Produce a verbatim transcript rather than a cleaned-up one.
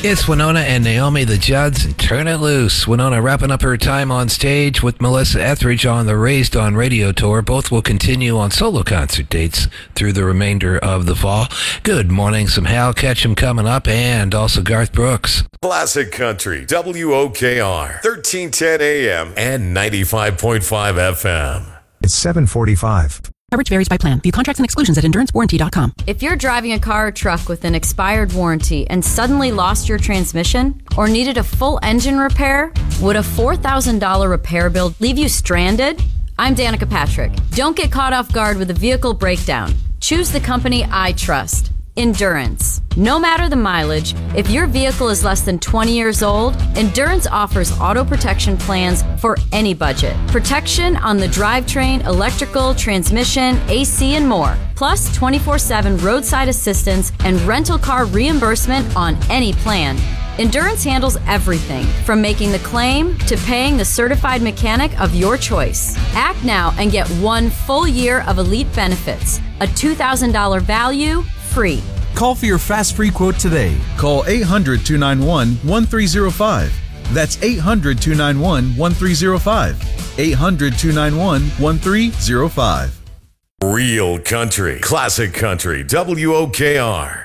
It's Winona and Naomi the Judds. Turn it loose. Winona wrapping up her time on stage with Melissa Etheridge on the Raised on Radio tour. Both will continue on solo concert dates through the remainder of the fall. Good morning. Some Hal Ketchum coming up, and also Garth Brooks. Classic Country, W O K R, thirteen ten A M and ninety-five point five F M. It's seven forty-five. Coverage varies by plan. View contracts and exclusions at endurance warranty dot com. If you're driving a car or truck with an expired warranty and suddenly lost your transmission or needed a full engine repair, would a four thousand dollars repair bill leave you stranded? I'm Danica Patrick. Don't get caught off guard with a vehicle breakdown. Choose the company I trust. Endurance. No matter the mileage, if your vehicle is less than twenty years old, Endurance offers auto protection plans for any budget. Protection on the drivetrain, electrical, transmission, A C, and more. Plus twenty-four seven roadside assistance and rental car reimbursement on any plan. Endurance handles everything from making the claim to paying the certified mechanic of your choice. Act now and get one full year of elite benefits. A two thousand dollars value, free. Call for your fast free quote today. Call eight hundred, two nine one, one three zero five. That's eight hundred, two nine one, one three zero five. eight hundred, two nine one, one three zero five. Real country, classic country, W O K R.